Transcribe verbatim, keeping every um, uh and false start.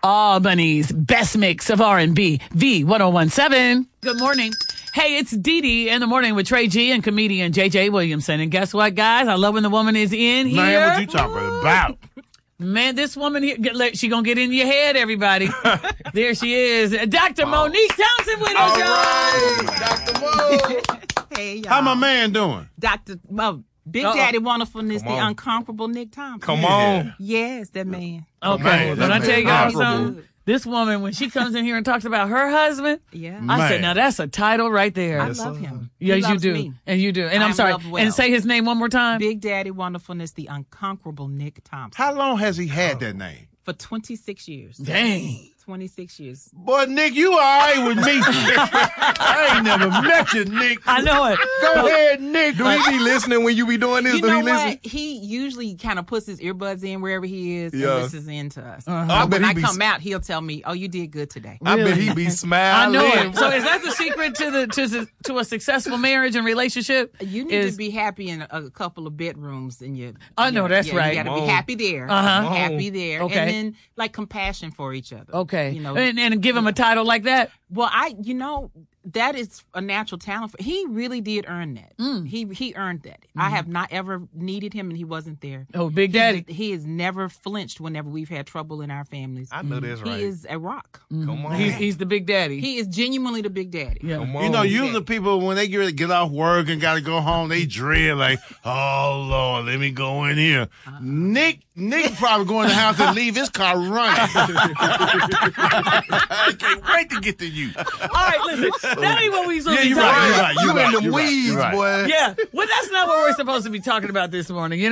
Albany's best mix of R and B, V ten seventeen. Good morning. Hey, it's Dee Dee in the morning with Trey G and comedian J J Williamson. And guess what, guys? I love when the woman is in here. Man, what you talking about? Man, this woman here, get, she gonna get in your head, everybody. There she is. Doctor Wow. Monique Townsend with us, y'all. Right, Doctor Mo. Hey, y'all. How my man doing? Doctor Mo. Big Uh-oh. Daddy Wonderfulness, Come the on. unconquerable Nick Thompson. Come Yeah. on. Yes, that man. Okay, Man, when I that tell you man guys comparable. something, this woman, when she comes in here and talks about her husband, Yeah. I Man. said, now that's a title right there. I Yes, love sir. him. Yes, He you loves do. me. And you do. And I'm I'm sorry. loved well. And say his name one more time. Big Daddy Wonderfulness, the unconquerable Nick Thompson. How long has he had that name? For twenty-six years. Dang. twenty-six years. Boy, Nick, you all right with me. I ain't never met you, Nick. I know it. Go ahead, Nick. Do he be listening when you be doing this? You Do know he listen? what? He usually kind of puts his earbuds in wherever he is Yeah. and listens in to us. Uh-huh. I But bet when he I be come s- out, he'll tell me, "Oh, you did good today." I bet Really? he be I smiling. know it. So is that the secret to the to to a successful marriage and relationship? You need is, to be happy in a, a couple of bedrooms in your. I know, your- that's yeah, right. You got to Come be on. happy there. Uh-huh. Be happy there, Okay. and then like compassion for each other. Okay. You know. and, and give him a title like that. Well, I, you know, that is a natural talent. For, he really did earn that. Mm. He he earned that. I have not ever needed him, and he wasn't there. Oh, Big Daddy. He, he has never flinched whenever we've had trouble in our families. I know that's right. He is a rock. Come on. He's he's the Big Daddy. He is genuinely the Big Daddy. yeah. Come on. You know, usually people, when they get ready to get off work and got to go home, they dread like, oh, Lord, let me go in here. Uh-uh. Nick, Nick probably go in the house and leave his car running. I can't wait to get to you. All right, listen. That ain't what we supposed Yeah, to be you're talking right, about. you're right, You you're right, in the you're right, weeds, you're right. boy. Yeah. Well, that's not what we're supposed to be talking about this morning. You know?